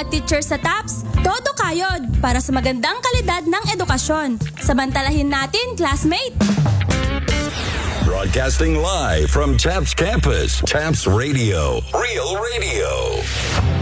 mga teacher sa TAPS, todo kayod para sa magandang kalidad ng edukasyon. Samantalahin natin, classmate! Broadcasting live from TAPS Campus, TAPS Radio, Real Radio.